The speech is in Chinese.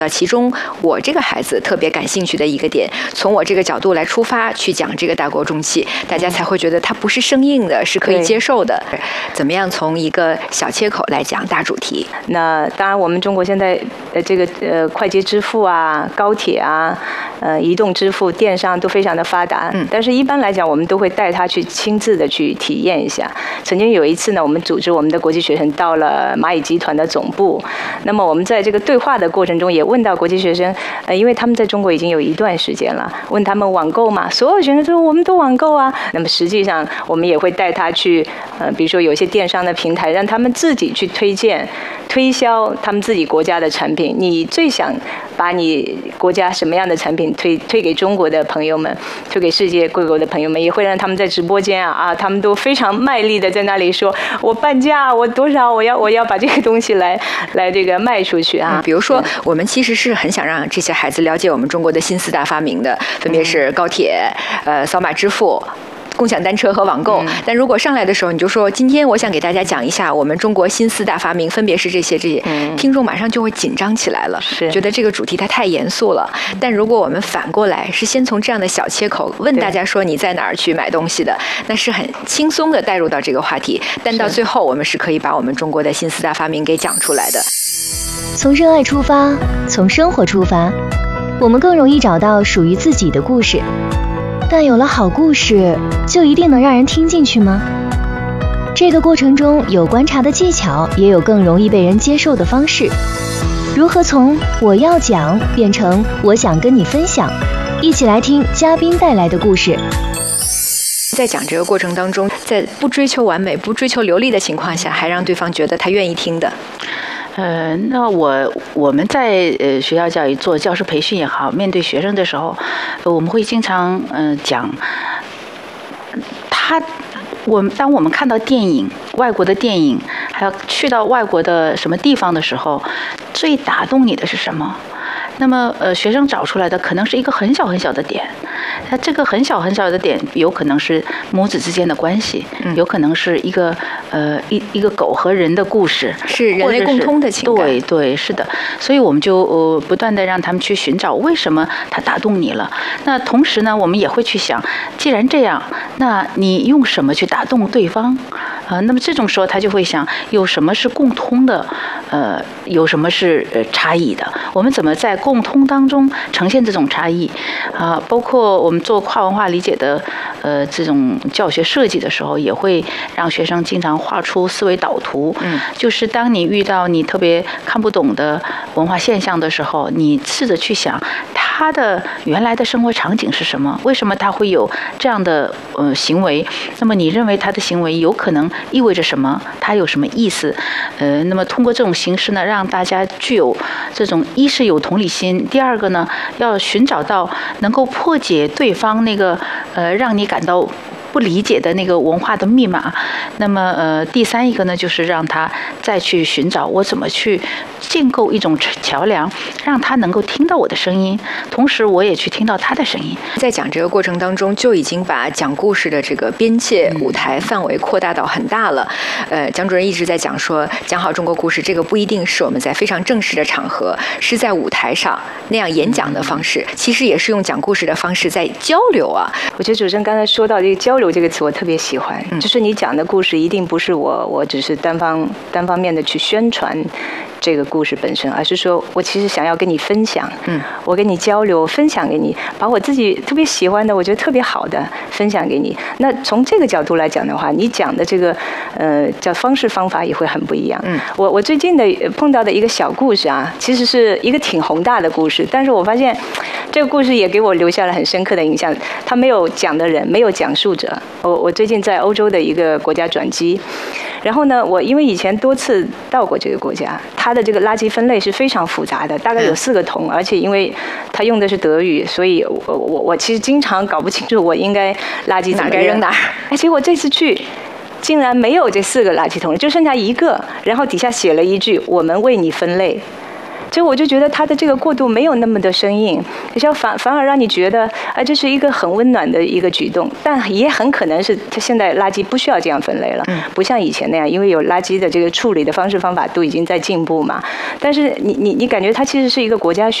其中我这个孩子特别感兴趣的一个点，从我这个角度来出发去讲这个大国重器，大家才会觉得它不是生硬的，是可以接受的。怎么样从一个小切口来讲大主题？ 那当然，我们中国现在这个快捷支付啊、高铁啊、移动支付、电商都非常的发达。但是一般来讲，我们都会带他去亲自的去体验一下。曾经有一次呢，我们组织我们的国际学生到了蚂蚁集团的总部，那么我们在这个对话的过程中也问到国际学生，因为他们在中国已经有一段时间了，问他们网购嘛，所有学生说我们都网购啊。那么实际上我们也会带他去，比如说有一些电商的平台，让他们自己去推销他们自己国家的产品。你最想把你国家什么样的产品推给中国的朋友们，推给世界各国的朋友们，也会让他们在直播间他们都非常卖力的在那里说，我半价，我多少，我要把这个东西来这个卖出去啊。 比如说，我们其实是很想让这些孩子了解我们中国的新4大发明的，分别是高铁、扫码支付、共享单车和网购。但如果上来的时候你就说，今天我想给大家讲一下我们中国新4大发明分别是这些，听众马上就会紧张起来了，觉得这个主题它太严肃了。但如果我们反过来是先从这样的小切口问大家说你在哪儿去买东西的，那是很轻松的带入到这个话题，但到最后我们是可以把我们中国的新4大发明给讲出来的。 从热爱出发，从生活出发，我们更容易找到属于自己的故事。但有了好故事，就一定能让人听进去吗？这个过程中有观察的技巧，也有更容易被人接受的方式。如何从我要讲变成我想跟你分享？一起来听嘉宾带来的故事。 在讲这个过程当中，在不追求完美、不追求流利的情况下，还让对方觉得他愿意听的。 那我们在学校教育做教师培训也好，面对学生的时候，我们会经常讲，当我们看到电影，外国的电影，还有去到外国的什么地方的时候，最打动你的是什么？那么学生找出来的可能是一个很小很小的点，那这个很小很小的点有可能是母子之间的关系，有可能是一个狗和人的故事， 是人类共通的情感。 对，是的。所以我们就不断的让他们去寻找为什么它打动你了。那同时呢，我们也会去想，既然这样，那你用什么去打动对方？那么这种时候他就会想，有什么是共通的，有什么是差异的？我们怎么在共通当中呈现这种差异？包括我们做跨文化理解的这种教学设计的时候，也会让学生经常画出思维导图。就是当你遇到你特别看不懂的文化现象的时候，你试着去想他的原来的生活场景是什么？为什么他会有这样的行为？那么你认为他的行为有可能意味着什么？他有什么意思？那么通过这种形式呢，让大家具有这种一是有同理心，第二个呢，要寻找到能够破解对方那个让你感到不理解的那个文化的密码。那么第三一个呢，就是让他再去寻找我怎么去建构一种桥梁，让他能够听到我的声音，同时我也去听到他的声音。 在讲这个过程当中，就已经把讲故事的这个边界舞台范围扩大到很大了。江主任一直在讲说，讲好中国故事，这个不一定是我们在非常正式的场合，是在舞台上那样演讲的方式，其实也是用讲故事的方式在交流啊。 我觉得主持人刚才说到这个交流这个词，我特别喜欢，就是你讲的故事一定不是我只是单方面的去宣传这个故事本身，而是说我其实想要跟你分享，我跟你交流，分享给你，把我自己特别喜欢的，我觉得特别好的分享给你。那从这个角度来讲的话，你讲的这个叫方式方法也会很不一样。我最近的碰到的一个小故事啊，其实是一个挺宏大的故事，但是我发现这个故事也给我留下了很深刻的印象。他没有讲的人，没有讲述者。我最近在欧洲的一个国家转机，然后呢，我因为以前多次到过这个国家，它的这个垃圾分类是非常复杂的，大概有4个桶，而且因为它用的是德语，所以我其实经常搞不清楚我应该垃圾怎么扔哪儿。结果这次去竟然没有这4个垃圾桶，就剩下1个，然后底下写了一句“我们为你分类”。 就我就觉得他的这个过渡没有那么的生硬，反而让你觉得这是一个很温暖的一个举动，但也很可能是他现在垃圾不需要这样分类了，不像以前那样，因为有垃圾的这个处理的方式方法都已经在进步嘛。但是你感觉它其实是一个国家